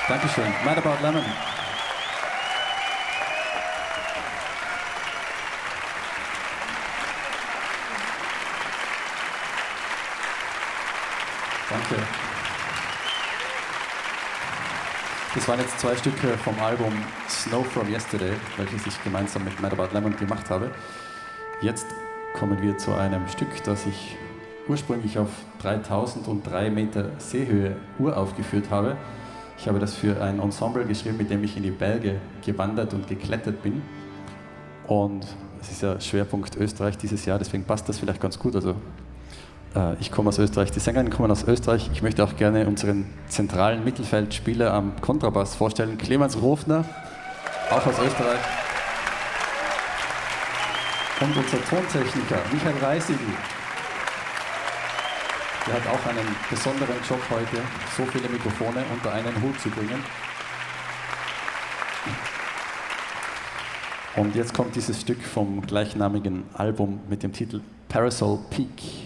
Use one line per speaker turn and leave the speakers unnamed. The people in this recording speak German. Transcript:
Dankeschön. Mad About Lemon. Danke. Das waren jetzt 2 Stücke vom Album Snow From Yesterday, welches ich gemeinsam mit Mad About Lemon gemacht habe. Jetzt kommen wir zu einem Stück, das ich ursprünglich auf 3003 Meter Seehöhe uraufgeführt habe. Ich habe das für ein Ensemble geschrieben, mit dem ich in die Berge gewandert und geklettert bin. Und es ist ja Schwerpunkt Österreich dieses Jahr, deswegen passt das vielleicht ganz gut. Also, ich komme aus Österreich, die Sängerinnen kommen aus Österreich. Ich möchte auch gerne unseren zentralen Mittelfeldspieler am Kontrabass vorstellen, Clemens Rofner, auch aus Österreich. Und unser Tontechniker, Michael Reisigl. Der hat auch einen besonderen Job heute, so viele Mikrofone unter einen Hut zu bringen. Und jetzt kommt dieses Stück vom gleichnamigen Album mit dem Titel Parasol Peak.